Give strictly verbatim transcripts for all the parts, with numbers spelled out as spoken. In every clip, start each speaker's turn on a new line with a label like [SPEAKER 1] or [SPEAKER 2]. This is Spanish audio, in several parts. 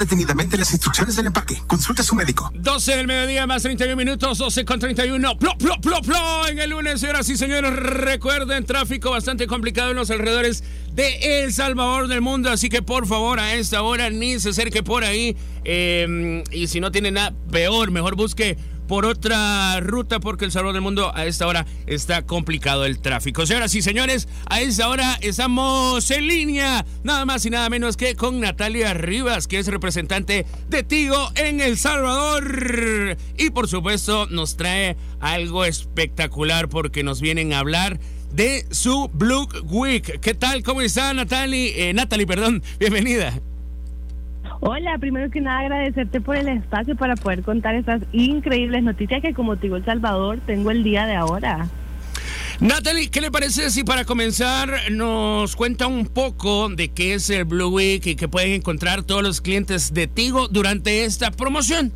[SPEAKER 1] detenidamente las instrucciones del empaque. Consulte a su médico.
[SPEAKER 2] doce del mediodía más treinta y uno minutos, doce con treinta y uno. Plo, plo, plo, plo. En el lunes, señoras y señores, recuerden, tráfico bastante complicado en los alrededores de El Salvador del mundo. Así que por favor, a esta hora ni se acerque por ahí. Eh, y si no tiene nada peor, mejor busque por otra ruta, porque El Salvador del mundo a esta hora está complicado el tráfico. Señoras y señores, a esta hora estamos en línea, nada más y nada menos que con Natalia Rivas, que es representante de Tigo en El Salvador. Y por supuesto nos trae algo espectacular, porque nos vienen a hablar de su Blue Week. ¿Qué tal? ¿Cómo está, Natalie? Eh, Natalie, perdón, bienvenida.
[SPEAKER 3] Hola, primero que nada agradecerte por el espacio para poder contar estas increíbles noticias que, como te digo, El Salvador tengo el día de ahora.
[SPEAKER 2] Natalie, ¿qué le parece si para comenzar nos cuenta un poco de qué es el Blue Week y qué pueden encontrar todos los clientes de Tigo durante esta promoción?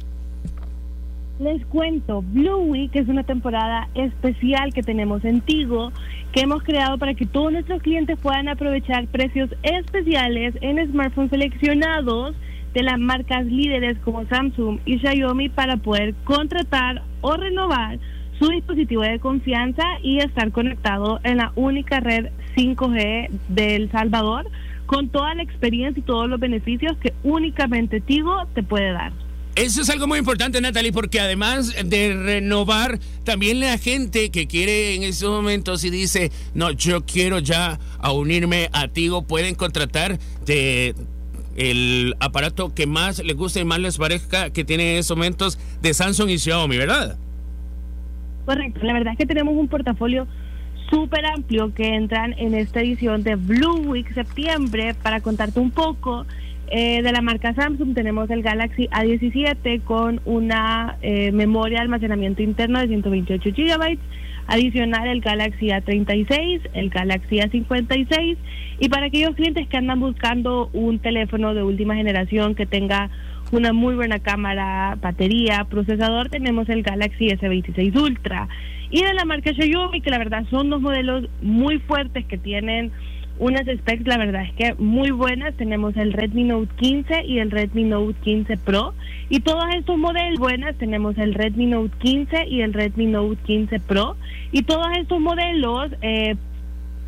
[SPEAKER 3] Les cuento, Blue Week es una temporada especial que tenemos en Tigo, que hemos creado para que todos nuestros clientes puedan aprovechar precios especiales en smartphones seleccionados de las marcas líderes como Samsung y Xiaomi, para poder contratar o renovar su dispositivo de confianza y estar conectado en la única red cinco G de El Salvador, con toda la experiencia y todos los beneficios que únicamente Tigo te puede dar.
[SPEAKER 2] Eso es algo muy importante, Natalie, porque además de renovar, también la gente que quiere en estos momentos y dice, no, yo quiero ya a unirme a Tigo, pueden contratar de el aparato que más les guste y más les parezca que tienen en estos momentos de Samsung y Xiaomi, ¿verdad?
[SPEAKER 3] Correcto, la verdad es que tenemos un portafolio súper amplio que entran en esta edición de Blue Week septiembre. Para contarte un poco, Eh, de la marca Samsung tenemos el Galaxy A diecisiete con una eh, memoria de almacenamiento interno de ciento veintiocho gigabytes, adicional el Galaxy A treinta y seis, el Galaxy A cincuenta y seis, y para aquellos clientes que andan buscando un teléfono de última generación que tenga una muy buena cámara, batería, procesador, tenemos el Galaxy S veintiséis Ultra. Y de la marca Xiaomi, que la verdad son dos modelos muy fuertes que tienen unas specs, la verdad es que muy buenas. Tenemos el Redmi Note quince y el Redmi Note quince Pro, y todos estos modelos buenas. Tenemos el Redmi Note quince y el Redmi Note quince Pro, y todos estos modelos eh,